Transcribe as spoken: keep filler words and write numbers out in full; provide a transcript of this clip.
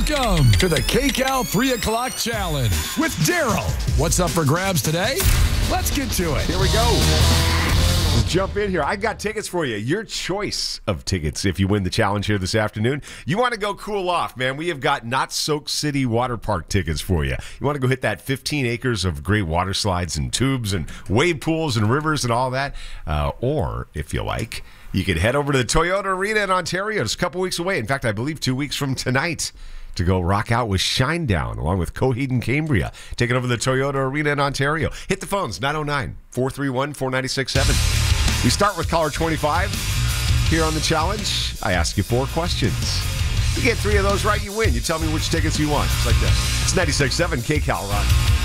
Welcome to the K-Cal three o'clock Challenge with Daryl. What's up for grabs today? Let's get to it. Here we go. Let's jump in here. I got tickets for you. Your choice of tickets if you win the challenge here this afternoon. You want to go cool off, man. We have got Not Soak City Water Park tickets for you. You want to go hit that fifteen acres of great water slides and tubes and wave pools and rivers and all that. Uh, or, if you like, you could head over to the Toyota Arena in Ontario. It's a couple weeks away. In fact, I believe two weeks from tonight to go rock out with Shinedown along with Coheed and Cambria. Taking over the Toyota Arena in Ontario. Hit the phones, nine oh nine, four three one, four nine six seven. We start with caller twenty-five here on the challenge. I ask you four questions. You get three of those right, you win. You tell me which tickets you want. It's like this. It's ninety-six point seven K-Cal Rock.